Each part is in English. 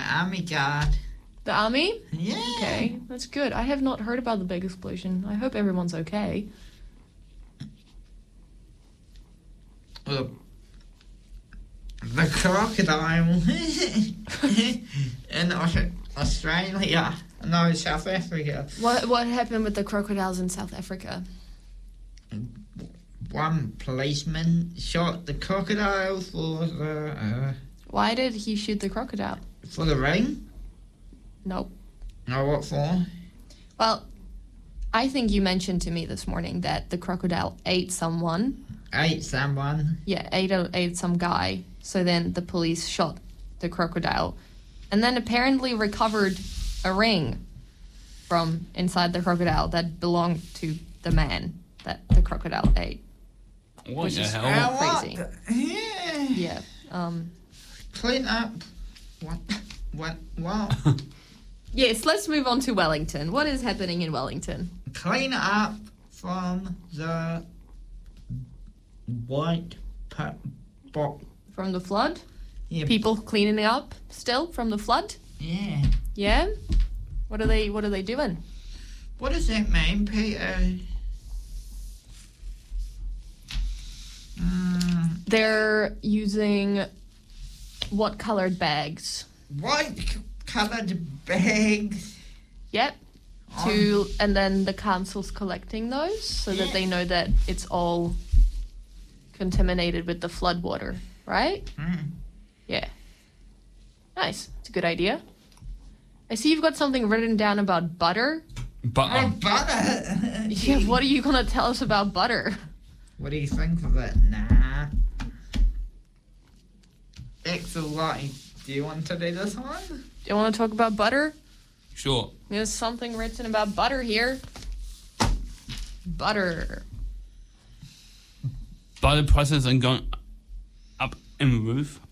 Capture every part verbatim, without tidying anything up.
army guard. The army? Yeah. Okay, that's good. I have not heard about the big explosion. I hope everyone's okay. Well, the crocodile in Aus- Australia, no, South Africa. What what happened with the crocodiles in South Africa? One policeman shot the crocodile for the uh, Why did he shoot the crocodile? for the ring. Nope. No, what for? Well, I think you mentioned to me this morning that the crocodile ate someone. Ate someone. Yeah, ate a, ate some guy. So then the police shot the crocodile, and then apparently recovered a ring from inside the crocodile that belonged to the man that the crocodile ate. What Which the is- hell? Uh, crazy. what the- Yeah. Yeah. Um. Clean up. What? What? What? Yes. Let's move on to Wellington. What is happening in Wellington? Clean up from the white pa- bo- From the flood? Yeah. People cleaning up still from the flood? Yeah. Yeah. What are they? What are they doing? What does that mean, Peter? Mm, They're using what colored bags? white coloured bags. Yep. To and then the council's collecting those so that they know that it's all contaminated with the flood water, right? Mm. Yeah. Nice. It's a good idea. I see you've got something written down about butter. But Oh, um, butter. Yeah, what are you gonna tell us about butter? What do you think of it? Nah. Excellent. Do you want to do this one? Do you want to talk about butter? sure. There's something written about butter here. Butter. Butter prices are going up in the roof.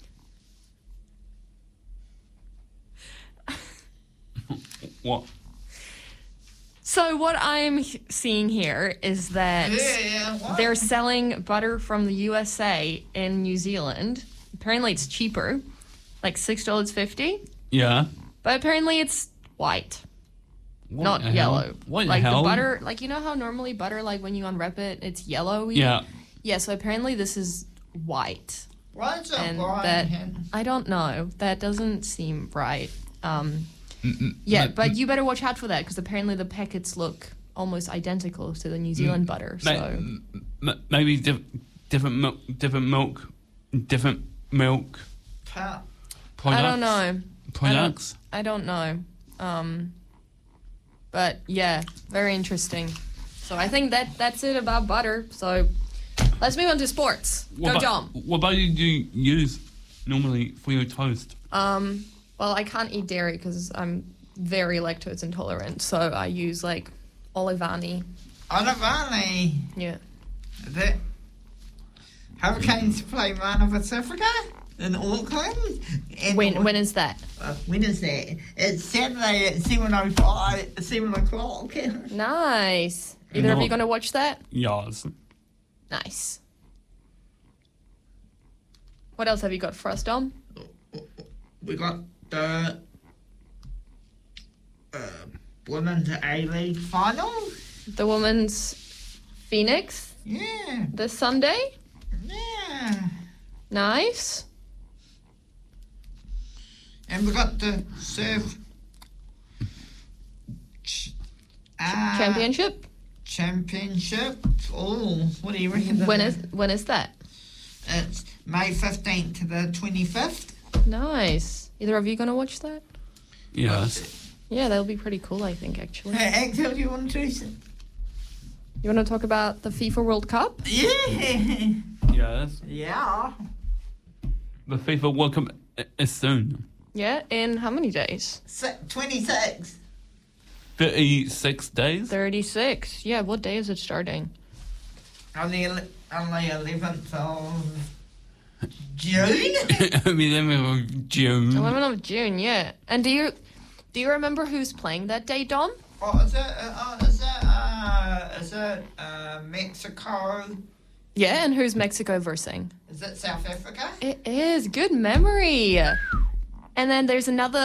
What? So what I'm h- seeing here is that Yeah, what? they're selling butter from the U S A in New Zealand. Apparently it's cheaper, like six dollars fifty. Yeah. But apparently it's white, What not the hell? yellow. What the like hell? the butter, like you know how normally butter, like when you unwrap it, it's yellowy? Yeah. Yeah, so apparently this is white. Why is it And blind? that, hen? I don't know. That doesn't seem right. Um, Mm-mm. yeah, Ma- but you better watch out for that because apparently the packets look almost identical to the New Zealand butter. ma- So m- m- maybe diff- different milk, different milk, different milk Pa- products. I don't know. Products. I don't know. Um, but yeah, very interesting. So I think that that's it about butter. So let's move on to sports. What Go, about, John. What butter do you use normally for your toast? Um, well, I can't eat dairy because I'm very lactose intolerant. So I use like Olivani. Olivani. Yeah. The Hurricanes play Mana Pacifica in Auckland. And When when is that? uh, when is that? It's Saturday at seven oh five, seven o'clock. Nice. Either of No. you gonna watch that? Yes. Nice. What else have you got for us, Dom? We got the uh, Women's A-League final. The women's Phoenix Yeah, this Sunday. yeah. Nice. And we got the surf ch- uh, Championship. championship. Oh, what do you reckon? When is when is that? It's May fifteenth to the twenty-fifth. Nice. Either of you gonna watch that? Yes. Yeah, that'll be pretty cool. I think actually. Hey, Axel, do you want to do some? You want to talk about the FIFA World Cup? Yeah. Yes. Yeah. The FIFA World Cup i- is soon. Yeah. In how many days? Si- twenty-six. thirty-six days? Thirty-six. Yeah. What day is it starting? On the ele- on the eleventh of June. eleventh of June. Eleventh of June. Yeah. And do you do you remember who's playing that day, Dom? Oh, is it? Uh, oh, is it? Uh, is it uh, Mexico? Yeah. And who's Mexico versing? Is it South Africa? It is. Good memory. And then there's another